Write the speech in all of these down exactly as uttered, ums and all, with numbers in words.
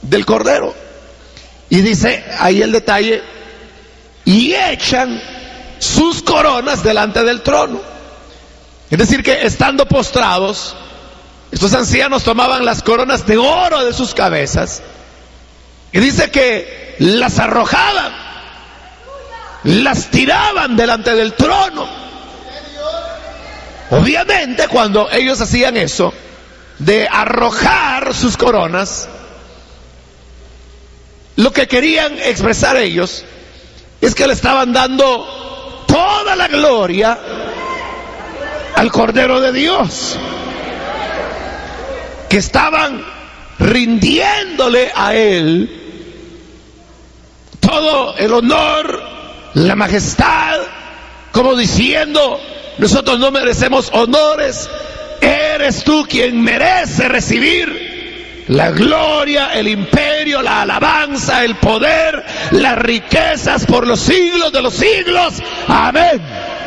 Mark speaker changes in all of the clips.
Speaker 1: del Cordero. Y dice ahí el detalle, y echan sus coronas delante del trono. Es decir, que estando postrados, estos ancianos tomaban las coronas de oro de sus cabezas, y dice que las arrojaban, las tiraban delante del trono. Obviamente, cuando ellos hacían eso, de arrojar sus coronas, lo que querían expresar ellos es que le estaban dando toda la gloria al Cordero de Dios, que estaban rindiéndole a Él todo el honor, la majestad, como diciendo: nosotros no merecemos honores, eres tú quien merece recibir la gloria, el imperio, la alabanza, el poder, las riquezas por los siglos de los siglos. Amén.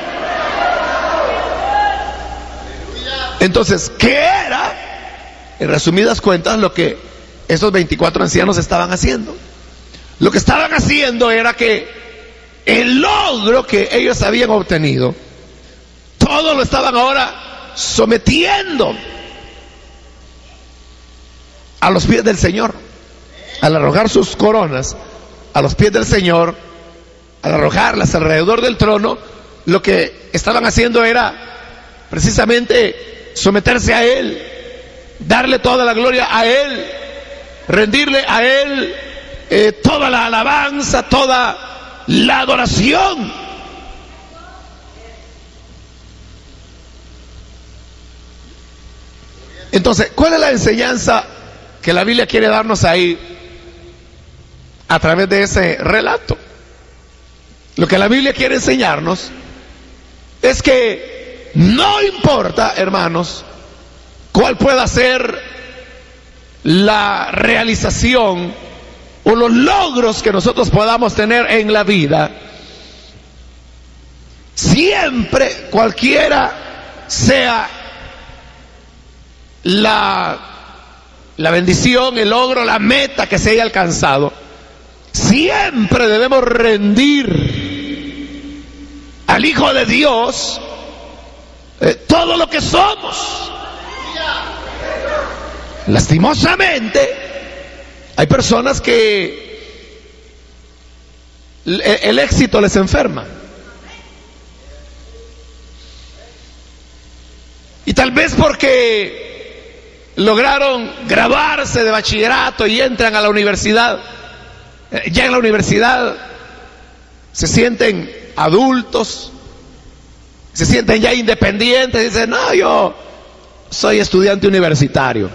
Speaker 1: Entonces, ¿qué era? En resumidas cuentas, lo que esos veinticuatro ancianos estaban haciendo. Lo que estaban haciendo era que el logro que ellos habían obtenido, todo lo estaban ahora sometiendo a los pies del Señor. Al arrojar sus coronas a los pies del Señor, al arrojarlas alrededor del trono, lo que estaban haciendo era precisamente someterse a Él, darle toda la gloria a Él, rendirle a Él eh, toda la alabanza, toda la adoración. Entonces, ¿cuál es la enseñanza que la Biblia quiere darnos ahí a través de ese relato? Lo que la Biblia quiere enseñarnos es que no importa, hermanos, cuál pueda ser la realización o los logros que nosotros podamos tener en la vida, siempre, cualquiera sea la, la bendición, el logro, la meta que se haya alcanzado, siempre debemos rendir al Hijo de Dios eh, todo lo que somos. Lastimosamente, hay personas que el, el éxito les enferma. Y tal vez porque lograron graduarse de bachillerato y entran a la universidad, ya en la universidad se sienten adultos, se sienten ya independientes, dicen: no, yo soy estudiante universitario.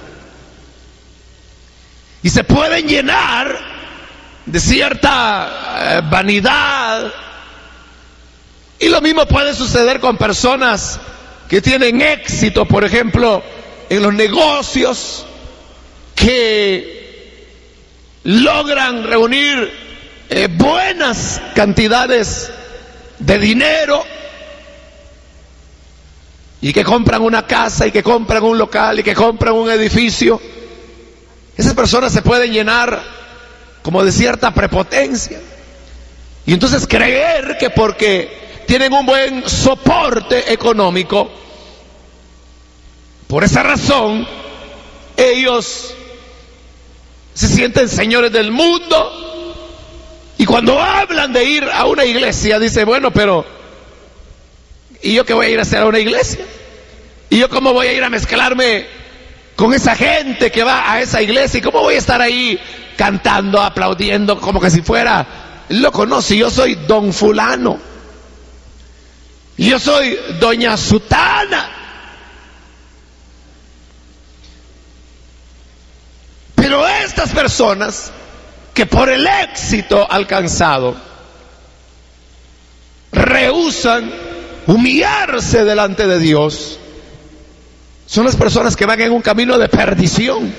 Speaker 1: Y se pueden llenar de cierta eh, vanidad. Y lo mismo puede suceder con personas que tienen éxito, por ejemplo, en los negocios, que logran reunir eh, buenas cantidades de dinero, y que compran una casa, y que compran un local, y que compran un edificio. Esas personas se pueden llenar como de cierta prepotencia, y entonces creer que porque tienen un buen soporte económico, por esa razón ellos se sienten señores del mundo. Y cuando hablan de ir a una iglesia, dice: bueno, pero ¿y yo qué voy a ir a hacer a una iglesia? ¿Y yo cómo voy a ir a mezclarme con esa gente que va a esa iglesia? ¿Y cómo voy a estar ahí cantando, aplaudiendo, como que si fuera loco? No, si yo soy don fulano, yo soy doña sutana. Pero estas personas que por el éxito alcanzado rehúsan humillarse delante de Dios, son las personas que van en un camino de perdición.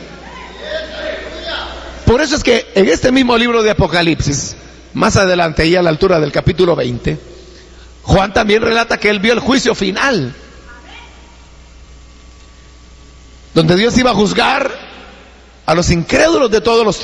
Speaker 1: Por eso es que en este mismo libro de Apocalipsis, más adelante, y a la altura del capítulo veinte, Juan también relata que él vio el juicio final, donde Dios iba a juzgar a los incrédulos de todos los tiempos.